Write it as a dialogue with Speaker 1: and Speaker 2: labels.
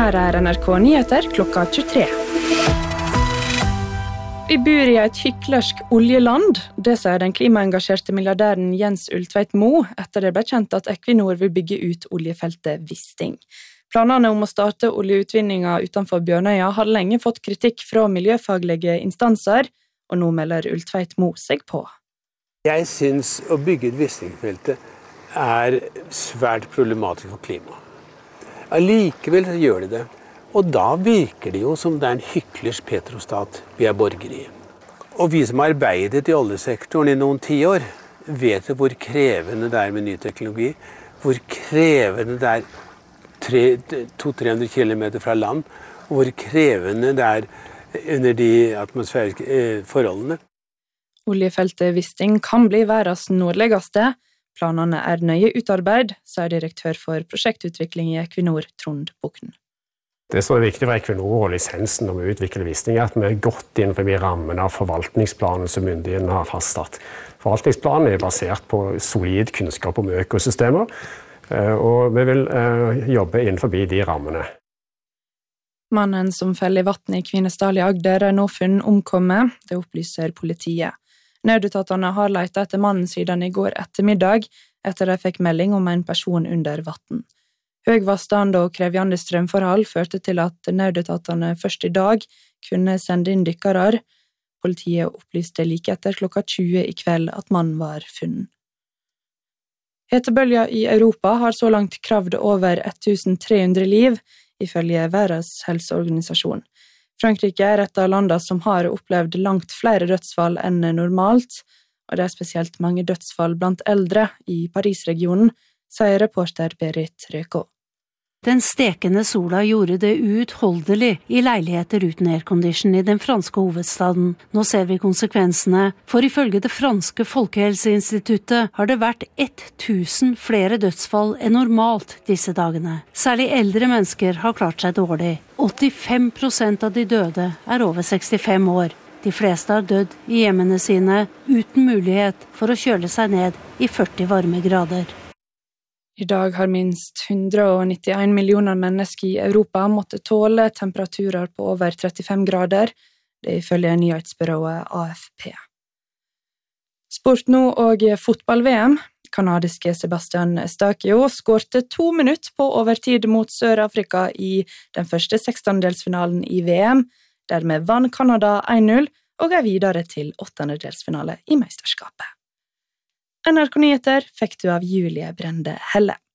Speaker 1: Her NRK Nyheter klokka 23. Vi bor i et hyklersk oljeland, det sier den klimaengasjerte milliardæren Jens Ulltveit-Moe etter det ble kjent at Equinor vil bygge ut oljefeltet Wisting. Planene om å starte oljeutvinninga utenfor Bjørnøya har lenge fått kritikk fra miljøfaglige instanser, og nå melder Ulltveit-Moe seg på.
Speaker 2: Jeg synes å bygge et Wisting-feltet er svært problematisk for klimaet. Allikevel gjør de det. Og da virker det jo som det er en hyklersk petrostat vi er borgere i. Og vi som har arbeidet i oljesektoren i noen 10 år, vet jo hvor krevende det er med ny teknologi, hvor krevende det er 200-300 kilometer fra land, og hvor krevende det er under de atmosfæriske forholdene.
Speaker 1: Oljefeltet Wisting kan bli verdens nordligste. Planene er nøye utarbeidet, sier direktør for prosjektutvikling i Equinor, Trond Bukken.
Speaker 3: Det som er viktig for Equinor og lisensen om å utvikle Wisting er at vi er godt innenfor rammen av forvaltningsplanen som myndighetene har fastsatt. Forvaltningsplanen er basert på solid kunnskap om økosystemer, og vi vil jobbe innenfor de rammene.
Speaker 1: Mannen som fell i vann i Kvinesdal i Agder er nå funnet omkommet, det opplyser politiet. Nødetatene har letet etter mannen siden i går ettermiddag, etter de fikk melding om en person under vann. Høg vannstand og krevjende strømforhold førte til at nødetatene først i dag kunne sende inn dykkere. Politiet opplyste like etter klokka 20 i kveld at mannen var funnet. Hetebølja i Europa har så langt kravd over 1300 liv, ifølge Verdens helseorganisasjon. Frankrike er et av landene som har opplevd langt flere dødsfall enn normalt, og det er spesielt mange dødsfall blant eldre i Paris-regionen, sier reporter Berit Røkå.
Speaker 4: Den stekende sola gjorde det uutholdelig i leiligheter uten aircondition i den franske hovedstaden. Nå ser vi konsekvensene, for ifølge det franske folkehelseinstituttet har det vært 1000 flere dødsfall enn normalt disse dagene. Særlig eldre mennesker har klart seg dårlig. 85% av de døde er over 65 år. De fleste har dødd i hjemmene sine uten mulighet for å kjøle seg ned i 40 varmegrader.
Speaker 1: I dag har minst 191 millioner mennesker i Europa måttet tåle temperaturer på over 35 grader, det ifølge nyhetsbyrået AFP. Sport nå og fotball-VM. Kanadiske Sebastian Eustaquio skårte 2 minutter på overtid mot Sør-Afrika i den første 16-delsfinalen i VM. Dermed vann Kanada 1-0 og er videre til 8-delsfinale i mesterskapet. NRK Nyheter fikk du av Julie Brende Helle.